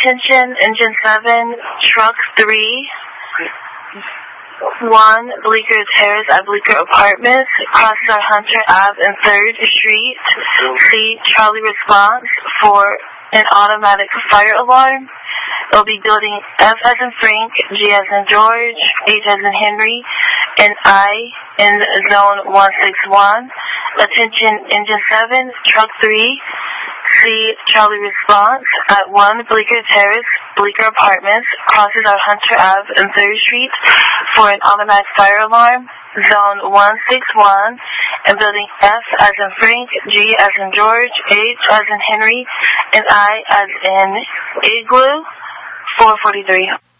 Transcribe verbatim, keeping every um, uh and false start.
Attention, Engine seven, Truck three, one, Bleecker Terrace at Bleecker Apartments, crosses our Hunter Avenue and third Street. C, Charlie response for an automatic fire alarm. It will be building F as in Frank, G as in George, H as in Henry, and I in zone one six one. Attention, Engine seven, Truck three, C, Charlie response at one, Bleecker Terrace, Bleecker Apartments, crosses our Hunter Avenue and third Street for an automatic fire alarm, zone one six one, and building F as in Frank, G as in George, H as in Henry, and I as in Igloo, four forty-three.